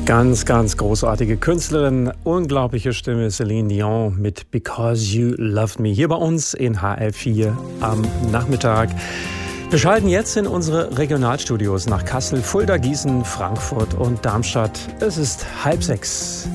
Ganz, ganz großartige Künstlerin, unglaubliche Stimme, Celine Dion mit Because You Loved Me, hier bei uns in HR4 am Nachmittag. Wir schalten jetzt in unsere Regionalstudios nach Kassel, Fulda, Gießen, Frankfurt und Darmstadt. Es ist 5:30.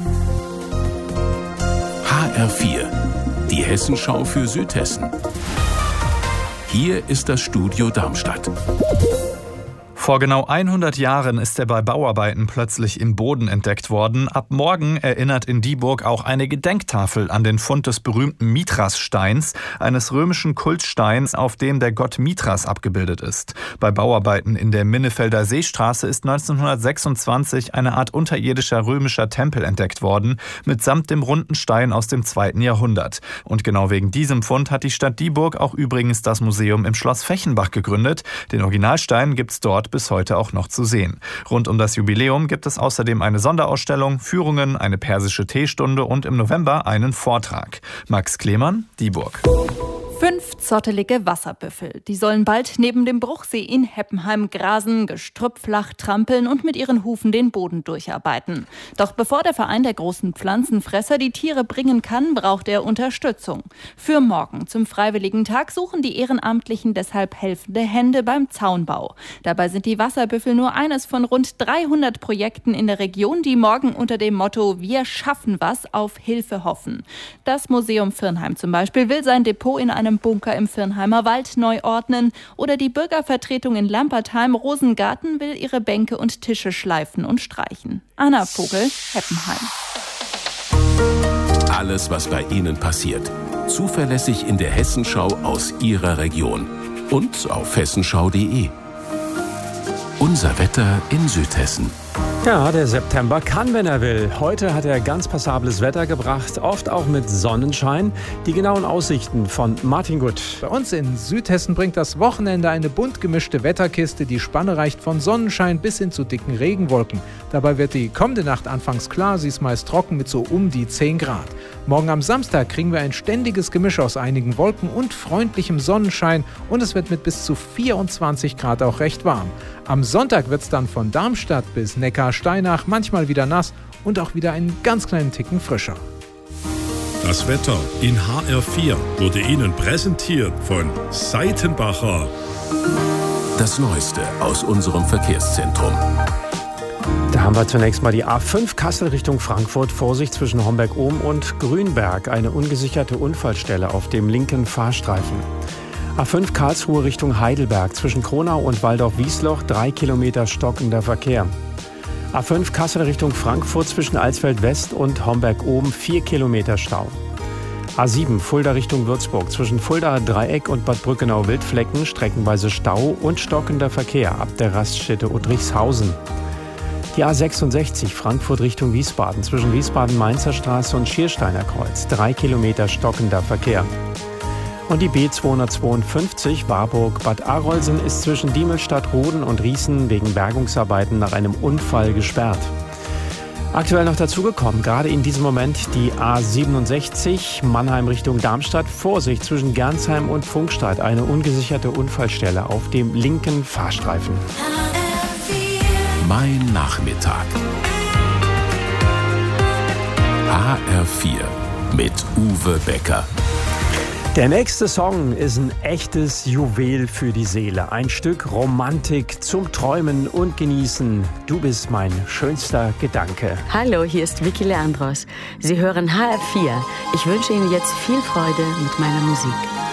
HR4, die Hessenschau für Südhessen. Hier ist das Studio Darmstadt. Vor genau 100 Jahren ist er bei Bauarbeiten plötzlich im Boden entdeckt worden. Ab morgen erinnert in Dieburg auch eine Gedenktafel an den Fund des berühmten Mithrassteins, eines römischen Kultsteins, auf dem der Gott Mithras abgebildet ist. Bei Bauarbeiten in der Minnefelder Seestraße ist 1926 eine Art unterirdischer römischer Tempel entdeckt worden, mitsamt dem runden Stein aus dem 2. Jahrhundert. Und genau wegen diesem Fund hat die Stadt Dieburg auch übrigens das Museum im Schloss Fechenbach gegründet. Den Originalstein gibt's dort bis heute auch noch zu sehen. Rund um das Jubiläum gibt es außerdem eine Sonderausstellung, Führungen, eine persische Teestunde und im November einen Vortrag. Max Klemann, Dieburg. 5 zottelige Wasserbüffel. Die sollen bald neben dem Bruchsee in Heppenheim grasen, gestrüppflach trampeln und mit ihren Hufen den Boden durcharbeiten. Doch bevor der Verein der großen Pflanzenfresser die Tiere bringen kann, braucht er Unterstützung. Für morgen zum Freiwilligen Tag suchen die Ehrenamtlichen deshalb helfende Hände beim Zaunbau. Dabei sind die Wasserbüffel nur eines von rund 300 Projekten in der Region, die morgen unter dem Motto „Wir schaffen was" auf Hilfe hoffen. Das Museum Virnheim zum Beispiel will sein Depot in einem Bunker im Virnheimer Wald neu ordnen, oder die Bürgervertretung in Lampertheim-Rosengarten will ihre Bänke und Tische schleifen und streichen. Anna Vogel, Heppenheim. Alles, was bei Ihnen passiert, zuverlässig in der Hessenschau aus Ihrer Region und auf hessenschau.de. Unser Wetter in Südhessen. Ja, der September kann, wenn er will. Heute hat er ganz passables Wetter gebracht, oft auch mit Sonnenschein. Die genauen Aussichten von Martin Gutt. Bei uns in Südhessen bringt das Wochenende eine bunt gemischte Wetterkiste. Die Spanne reicht von Sonnenschein bis hin zu dicken Regenwolken. Dabei wird die kommende Nacht anfangs klar, sie ist meist trocken mit so um die 10 Grad. Morgen am Samstag kriegen wir ein ständiges Gemisch aus einigen Wolken und freundlichem Sonnenschein und es wird mit bis zu 24 Grad auch recht warm. Am Sonntag wird es dann von Darmstadt bis Neckar-Steinach manchmal wieder nass und auch wieder einen ganz kleinen Ticken frischer. Das Wetter in HR4 wurde Ihnen präsentiert von Seitenbacher. Das Neueste aus unserem Verkehrszentrum. Da haben wir zunächst mal die A5 Kassel Richtung Frankfurt. Vorsicht zwischen Homberg-Ohm und Grünberg. Eine ungesicherte Unfallstelle auf dem linken Fahrstreifen. A5 Karlsruhe Richtung Heidelberg. Zwischen Kronau und Waldorf-Wiesloch 3 Kilometer stockender Verkehr. A5 Kassel Richtung Frankfurt zwischen Alsfeld-West und Homberg-Ohm 4 Kilometer Stau. A7 Fulda Richtung Würzburg. Zwischen Fulda Dreieck und Bad Brückenau-Wildflecken streckenweise Stau und stockender Verkehr ab der Raststätte Udrichshausen. Die A66 Frankfurt Richtung Wiesbaden. Zwischen Wiesbaden-Mainzer Straße und Schiersteiner Kreuz 3 Kilometer stockender Verkehr. Und die B252 Warburg-Bad Arolsen ist zwischen Diemelstadt-Roden und Rießen wegen Bergungsarbeiten nach einem Unfall gesperrt. Aktuell noch dazugekommen, gerade in diesem Moment die A67 Mannheim Richtung Darmstadt. Vorsicht zwischen Gernsheim und Pfungstadt, eine ungesicherte Unfallstelle auf dem linken Fahrstreifen. Mein Nachmittag. HR4 mit Uwe Becker. Der nächste Song ist ein echtes Juwel für die Seele. Ein Stück Romantik zum Träumen und Genießen. Du bist mein schönster Gedanke. Hallo, hier ist Vicky Leandros. Sie hören HR4. Ich wünsche Ihnen jetzt viel Freude mit meiner Musik.